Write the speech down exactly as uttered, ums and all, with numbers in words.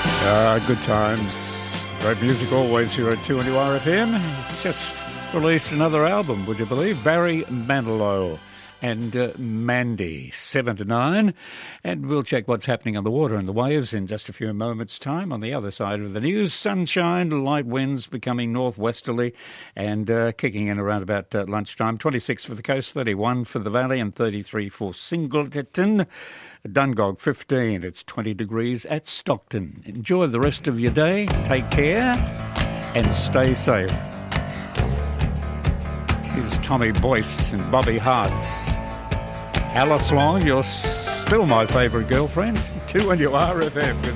Uh, good times. Great music always here at two N U R F M. He's just released another album, would you believe? Barry Manilow and uh, Mandy, seven to nine. And we'll check what's happening on the water and the waves in just a few moments' time. On the other side of the news, sunshine, light winds becoming northwesterly and uh, kicking in around about uh, lunchtime. twenty-six for the coast, thirty-one for the valley and thirty-three for Singleton. Dungog, fifteen. It's twenty degrees at Stockton. Enjoy the rest of your day. Take care and stay safe. Here's Tommy Boyce and Bobby Hart's. Alice Long, you're still my favourite girlfriend. two N U R F M.